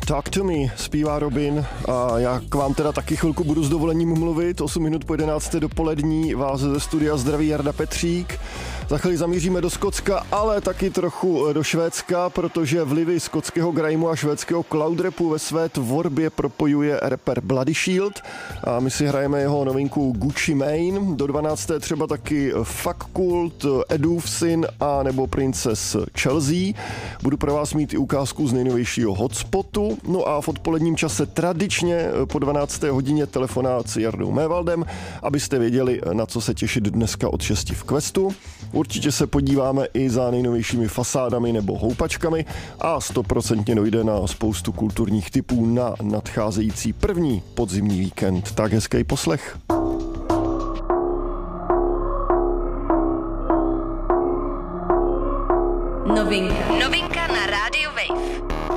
Talk to me, zpívá Robin a já k vám teda taky chvilku budu s dovolením mluvit. 8 minut po 11. dopolední vás ze studia zdraví Jarda Petřík. Za chvíli zamíříme do Skotska, ale taky trochu do Švédska, protože vlivy skotského grimeu a švédského cloud rapu ve své tvorbě propojuje rapper Bloody Shield a my si hrajeme jeho novinku Gucci Mane. Do 12. třeba taky Fuck Cult, Edův syn a nebo Princess Chelsea. Budu pro vás mít i ukázku z nejnovějšího hotspotu. No a v odpoledním čase tradičně po 12. hodině telefonát s Jardou Mévaldem, abyste věděli, na co se těšit dneska od 6 v Questu. Určitě se podíváme i za nejnovějšími fasádami nebo houpačkami a 100% dojde na spoustu kulturních tipů na nadcházející první podzimní víkend. Tak hezký poslech. Novinka.